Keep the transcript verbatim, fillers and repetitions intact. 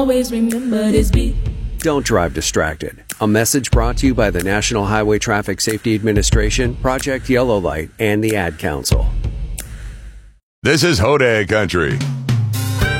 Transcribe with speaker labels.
Speaker 1: Always remember this beat.
Speaker 2: Don't drive distracted. A message brought to you by the National Highway Traffic Safety Administration, Project Yellow Light, and the Ad Council.
Speaker 3: This is Hodag Country.